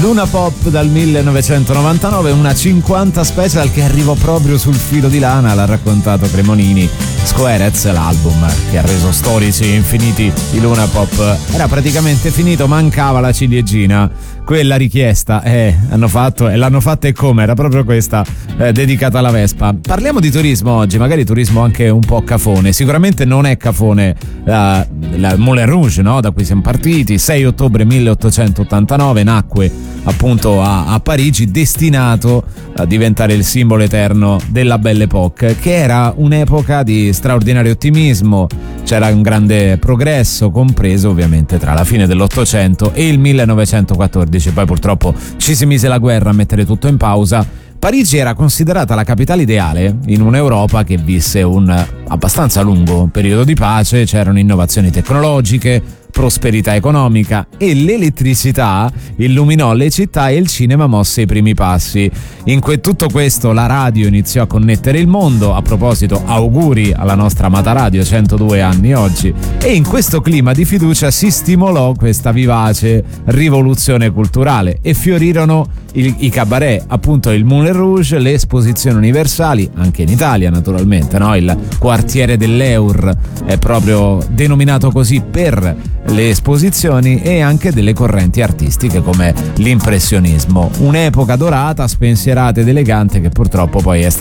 Luna Pop dal 1999, una 50 special che arrivò proprio sul filo di lana, l'ha raccontato Cremonini. Squarez, l'album che ha reso storici infiniti i Luna Pop, era praticamente finito, mancava la ciliegina, quella richiesta, l'hanno fatta e come, era proprio questa, dedicata alla Vespa. Parliamo di turismo oggi, magari turismo anche un po' cafone. Sicuramente non è cafone la Moulin Rouge, no? Da cui siamo partiti. 6 ottobre 1889 nacque appunto a Parigi, destinato a diventare il simbolo eterno della Belle Époque, che era un'epoca di straordinario ottimismo. C'era un grande progresso, compreso ovviamente tra la fine dell'Ottocento e il 1914. Poi purtroppo ci si mise la guerra a mettere tutto in pausa. Parigi era considerata la capitale ideale in un'Europa che visse un abbastanza lungo periodo di pace. C'erano innovazioni tecnologiche, prosperità economica, e l'elettricità illuminò le città e il cinema mosse i primi passi. In tutto questo la radio iniziò a connettere il mondo. A proposito, auguri alla nostra amata radio, 102 anni oggi. E in questo clima di fiducia si stimolò questa vivace rivoluzione culturale e fiorirono i cabaret, appunto il Moulin Rouge, le esposizioni universali, anche in Italia naturalmente, no? Il quartiere dell'Eur è proprio denominato così per le esposizioni, e anche delle correnti artistiche come l'impressionismo. Un'epoca dorata, spensierata ed elegante, che purtroppo poi è